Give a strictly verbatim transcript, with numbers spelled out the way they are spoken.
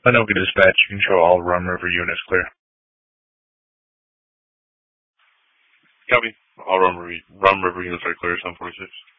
Anoka Dispatch, you can show all Rum River units clear. Copy. All Rum River, Rum River units are clear, seven forty-six.